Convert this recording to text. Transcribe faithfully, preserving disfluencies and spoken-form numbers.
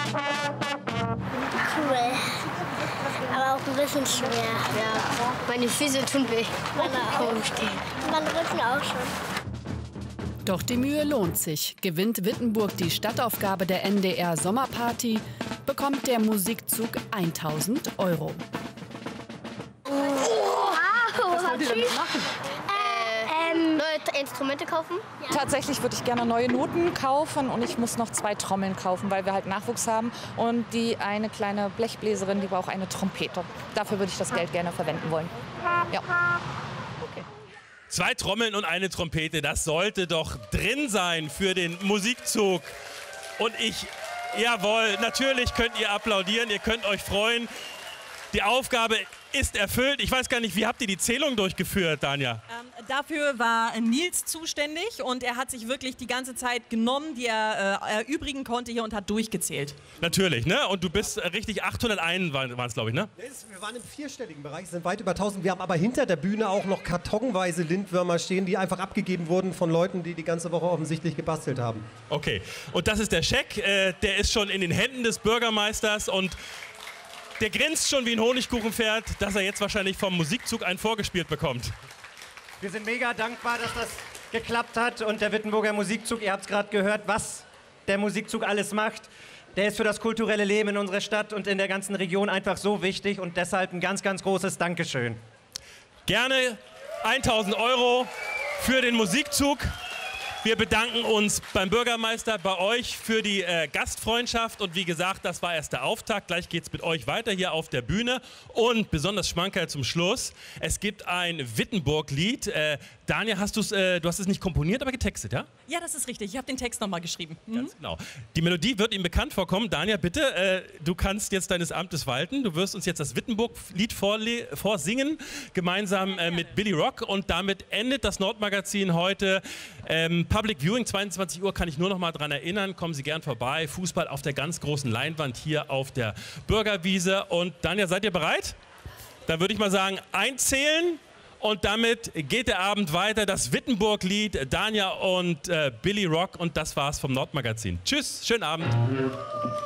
Cool. Aber auch ein bisschen schwer. Ja, meine Füße tun weh. Meine auch. Mein Rücken auch schon. Doch die Mühe lohnt sich. Gewinnt Wittenburg die Stadtaufgabe der N D R Sommerparty, bekommt der Musikzug tausend Euro. Was wollt ihr damit machen? Äh, ähm, neue Instrumente kaufen? Ja. Tatsächlich würde ich gerne neue Noten kaufen und ich muss noch zwei Trommeln kaufen, weil wir halt Nachwuchs haben. Und die eine kleine Blechbläserin, die braucht eine Trompete. Dafür würde ich das Geld gerne verwenden wollen. Ja. Okay. Zwei Trommeln und eine Trompete, das sollte doch drin sein für den Musikzug. Und ich, jawohl, natürlich könnt ihr applaudieren, ihr könnt euch freuen. Die Aufgabe ist erfüllt. Ich weiß gar nicht, wie habt ihr die Zählung durchgeführt, Danja? Ähm, dafür war Nils zuständig und er hat sich wirklich die ganze Zeit genommen, die er äh, erübrigen konnte hier und hat durchgezählt. Natürlich, ne? Und du bist richtig, achthunderteins waren es, glaube ich, ne? Wir waren im vierstelligen Bereich, sind weit über tausend. Wir haben aber hinter der Bühne auch noch kartonweise Lindwürmer stehen, die einfach abgegeben wurden von Leuten, die die ganze Woche offensichtlich gebastelt haben. Okay, und das ist der Scheck, äh, der ist schon in den Händen des Bürgermeisters und der grinst schon wie ein Honigkuchenpferd, dass er jetzt wahrscheinlich vom Musikzug einen vorgespielt bekommt. Wir sind mega dankbar, dass das geklappt hat und der Wittenburger Musikzug, ihr habt es gerade gehört, was der Musikzug alles macht. Der ist für das kulturelle Leben in unserer Stadt und in der ganzen Region einfach so wichtig und deshalb ein ganz, ganz großes Dankeschön. Gerne tausend Euro für den Musikzug. Wir bedanken uns beim Bürgermeister, bei euch für die äh, Gastfreundschaft und wie gesagt, das war erst der Auftakt. Gleich geht es mit euch weiter hier auf der Bühne und besonders Schmankerl zum Schluss. Es gibt ein Wittenburg-Lied. Äh, Daniel, hast du's, äh, du hast es nicht komponiert, aber getextet, ja? Ja, das ist richtig. Ich habe den Text nochmal geschrieben. Mhm. Ganz genau. Die Melodie wird ihm bekannt vorkommen. Daniel, bitte, äh, du kannst jetzt deines Amtes walten. Du wirst uns jetzt das Wittenburg-Lied vorsingen, gemeinsam äh, mit Billy Rock und damit endet das Nordmagazin heute. Ähm, Public Viewing, zweiundzwanzig Uhr, kann ich nur noch mal dran erinnern. Kommen Sie gern vorbei. Fußball auf der ganz großen Leinwand hier auf der Bürgerwiese. Und Daniel, seid ihr bereit? Dann würde ich mal sagen, einzählen. Und damit geht der Abend weiter. Das Wittenburg-Lied, Danja und äh, Billy Rock. Und das war's vom Nordmagazin. Tschüss, schönen Abend.